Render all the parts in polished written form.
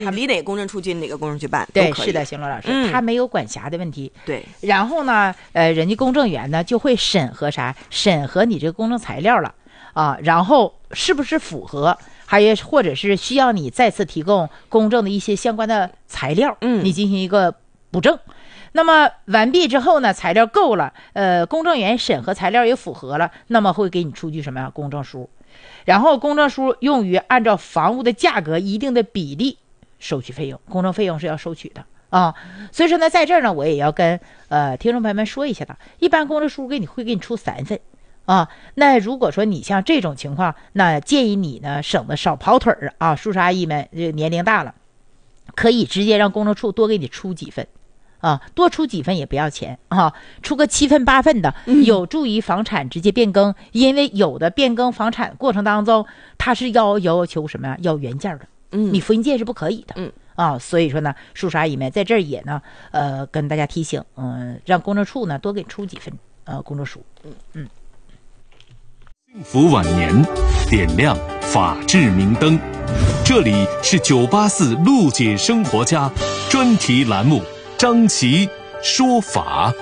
他离哪个公证处进哪个公证去办， 对，是的，邢罗老师，他没有管辖的问题。 对， 然后呢，人家公证员呢就会审核啥？审核你这个公证材料了啊，然后是不是符合？还有或者是需要你再次提供公证的一些相关的材料，你进行一个补正。那么完毕之后呢，材料够了，公证员审核材料也符合了，那么会给你出具什么呀？公证书。然后公证书用于按照房屋的价格一定的比例收取费用，公证费用是要收取的啊。所以说呢，在这儿呢，我也要跟听众朋友们说一下的，一般公证书会给你出3份。啊，那如果说你像这种情况，那建议你呢省得少跑腿儿啊，叔叔阿姨们这年龄大了，可以直接让公证处多给你出几份啊，多出几份也不要钱啊，出个7份8份的，有助于房产直接变更，因为有的变更房产过程当中，它是要求什么呀？要原件的，你复印件是不可以的，啊，所以说呢，叔叔阿姨们在这儿也呢，跟大家提醒，让公证处呢多给出几份公证书， 幸福晚年，点亮法治明灯。这里是984陆姐生活家专题栏目，张琪说法。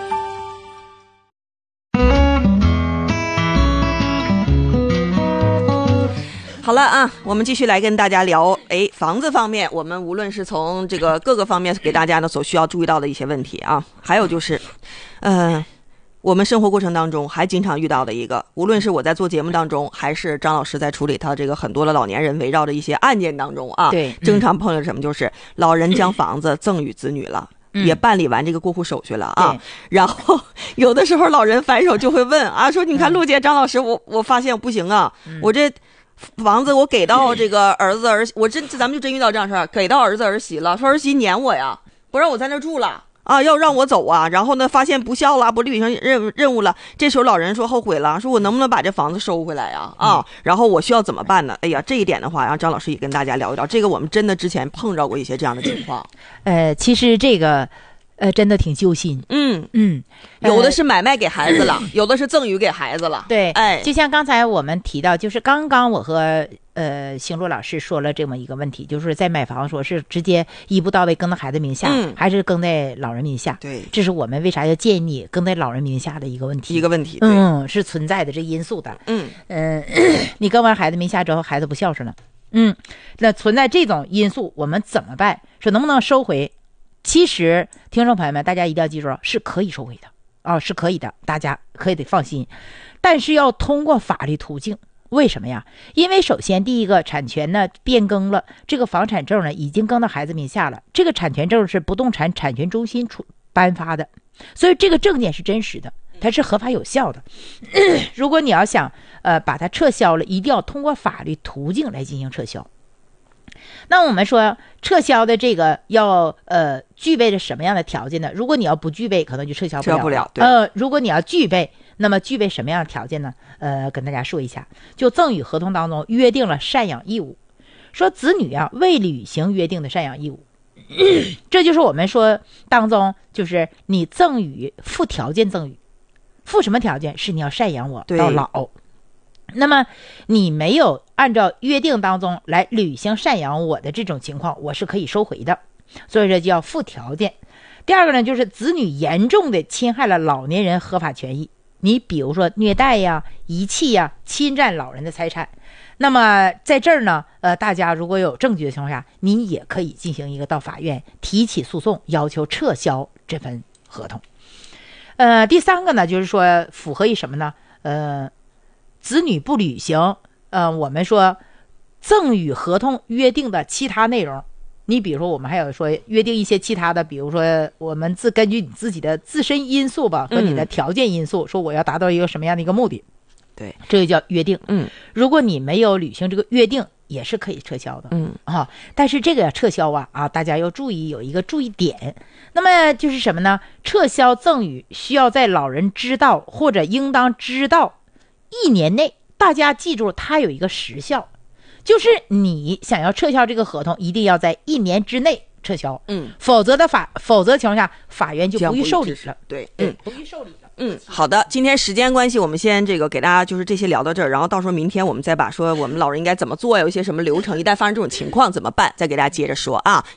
好了啊，我们继续来跟大家聊，房子方面，我们无论是从这个各个方面给大家呢所需要注意到的一些问题啊，还有就是，我们生活过程当中还经常遇到的一个，无论是我在做节目当中，还是张老师在处理他这个很多的老年人围绕着一些案件当中啊， 对， 经常碰到什么就是老人将房子赠与子女了。也办理完这个过户手续了啊，然后有的时候老人反手就会问啊，说你看陆姐张老师，我发现不行啊，我这房子我给到这个儿子儿媳，咱们就真遇到这样事儿，给到儿子儿媳了，说儿媳撵我呀，不让我在那住了。啊，要让我走啊，然后呢，发现不孝了，不履行任务了，这时候老人说后悔了，说我能不能把这房子收回来呀？啊，然后我需要怎么办呢？哎呀，这一点的话，让张老师也跟大家聊一聊，这个我们真的之前碰着过一些这样的情况。 其实这个真的挺揪心。 有的是买卖给孩子了，有的是赠与给孩子了。 对，就像刚才我们提到，就是刚刚我和邢若老师说了这么一个问题，就是在买房说是直接一步到位更到孩子名下，还是更在老人名下？对，这是我们为啥要建议你更在老人名下的一个问题。是存在的这因素的。你更完孩子名下之后，孩子不孝顺了，那存在这种因素，我们怎么办？说能不能收回？其实听众朋友们，大家一定要记住，是可以收回的啊，是可以的，大家可以得放心，但是要通过法律途径。为什么呀？因为首先第一个，产权呢变更了，这个房产证呢已经更到孩子名下了，这个产权证是不动产产权中心颁发的，所以这个证件是真实的，它是合法有效的。如果你要想把它撤销了，一定要通过法律途径来进行撤销。那我们说撤销的这个要具备着什么样的条件呢？如果你要不具备，可能就撤销不了。如果你要具备，那么具备什么样的条件呢？跟大家说一下，就赠与合同当中约定了赡养义务，说子女啊未履行约定的赡养义务，这就是我们说当中就是你赠与附条件赠与，附什么条件？是你要赡养我到老。那么你没有按照约定当中来履行赡养我的这种情况，我是可以收回的，所以说就要附条件。第二个呢，就是子女严重的侵害了老年人合法权益，你比如说虐待呀、遗弃呀、侵占老人的财产，那么在这儿呢，大家如果有证据的情况下，你也可以进行一个到法院提起诉讼，要求撤销这份合同。第三个呢，就是说符合于什么呢？子女不履行我们说赠与合同约定的其他内容，你比如说我们还有说约定一些其他的，比如说我们根据你自己的自身因素吧和你的条件因素，说我要达到一个什么样的一个目的，对，这就叫约定。如果你没有履行这个约定，也是可以撤销的。但是这个撤销大家要注意有一个注意点，那么就是什么呢？撤销赠与需要在老人知道或者应当知道1年内，大家记住它有一个时效，就是你想要撤销这个合同，一定要在1年之内撤销。否则情况下，法院就不予受理了。不予受理了。 好的，今天时间关系，我们先这个给大家就是这些聊到这儿，然后到时候明天我们再把说我们老人应该怎么做呀，有一些什么流程，一旦发生这种情况怎么办，再给大家接着说啊。